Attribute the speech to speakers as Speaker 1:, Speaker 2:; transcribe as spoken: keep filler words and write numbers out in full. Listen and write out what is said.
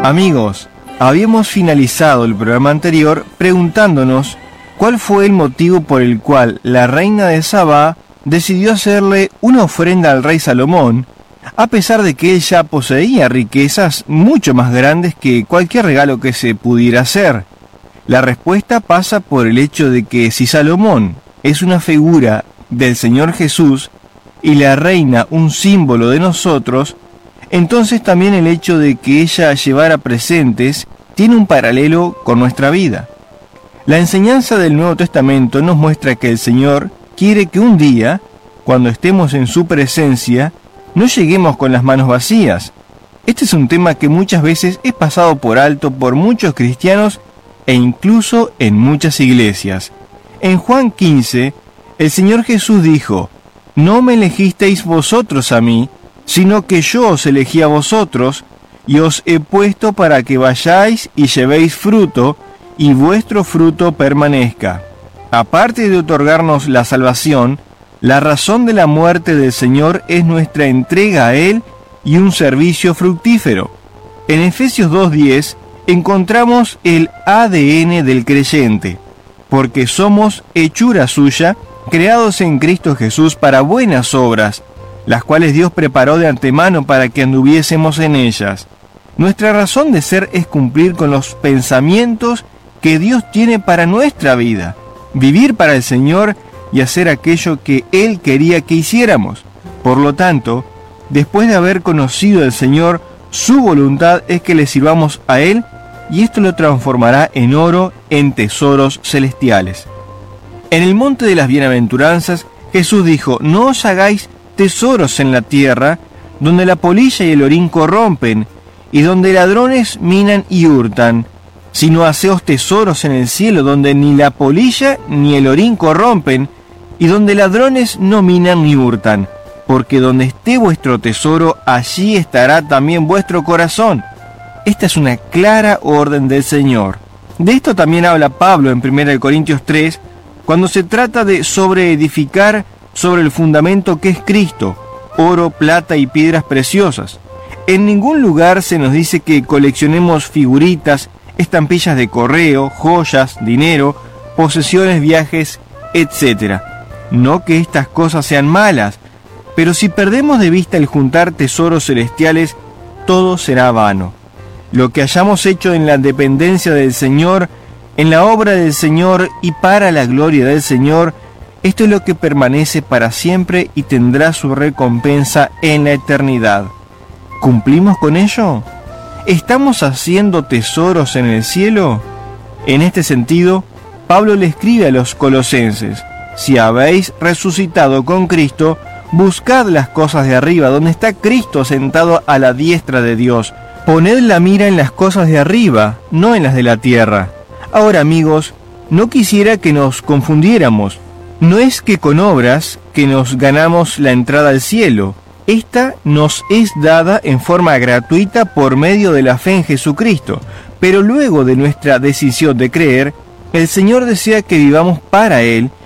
Speaker 1: Amigos, habíamos finalizado el programa anterior preguntándonos cuál fue el motivo por el cual la reina de Sabá decidió hacerle una ofrenda al rey Salomón, a pesar de que él ya poseía riquezas mucho más grandes que cualquier regalo que se pudiera hacer. La respuesta pasa por el hecho de que si Salomón es una figura del Señor Jesús y la reina un símbolo de nosotros, entonces también el hecho de que ella llevara presentes tiene un paralelo con nuestra vida. La enseñanza del Nuevo Testamento nos muestra que el Señor quiere que un día, cuando estemos en su presencia, no lleguemos con las manos vacías. Este es un tema que muchas veces es pasado por alto por muchos cristianos e incluso en muchas iglesias. En Juan quince, el Señor Jesús dijo: «No me elegisteis vosotros a mí, sino que yo os elegí a vosotros, y os he puesto para que vayáis y llevéis fruto, y vuestro fruto permanezca». Aparte de otorgarnos la salvación, la razón de la muerte del Señor es nuestra entrega a Él y un servicio fructífero. En Efesios dos diez encontramos el A D N del creyente, porque somos hechura suya, creados en Cristo Jesús para buenas obras, las cuales Dios preparó de antemano para que anduviésemos en ellas. Nuestra razón de ser es cumplir con los pensamientos que Dios tiene para nuestra vida, vivir para el Señor y hacer aquello que Él quería que hiciéramos. Por lo tanto, después de haber conocido al Señor, su voluntad es que le sirvamos a Él, y esto lo transformará en oro, en tesoros celestiales. En el monte de las bienaventuranzas, Jesús dijo: «No os hagáis tesoros en la tierra, donde la polilla y el orín corrompen, y donde ladrones minan y hurtan, sino haceos tesoros en el cielo, donde ni la polilla ni el orín corrompen, y donde ladrones no minan ni hurtan, porque donde esté vuestro tesoro, allí estará también vuestro corazón». Esta es una clara orden del Señor. De esto también habla Pablo en primera de Corintios tres, cuando se trata de sobreedificar sobre el fundamento que es Cristo, oro, plata y piedras preciosas. En ningún lugar se nos dice que coleccionemos figuritas, estampillas de correo, joyas, dinero, posesiones, viajes, etcétera. No que estas cosas sean malas, pero si perdemos de vista el juntar tesoros celestiales, todo será vano. Lo que hayamos hecho en la dependencia del Señor, en la obra del Señor y para la gloria del Señor, esto es lo que permanece para siempre y tendrá su recompensa en la eternidad. ¿Cumplimos con ello? ¿Estamos haciendo tesoros en el cielo? En este sentido, Pablo le escribe a los colosenses: «Si habéis resucitado con Cristo, buscad las cosas de arriba, donde está Cristo sentado a la diestra de Dios. Poned la mira en las cosas de arriba, no en las de la tierra». Ahora, amigos, no quisiera que nos confundiéramos. No es que con obras que nos ganamos la entrada al cielo. Esta nos es dada en forma gratuita por medio de la fe en Jesucristo. Pero luego de nuestra decisión de creer, el Señor desea que vivamos para Él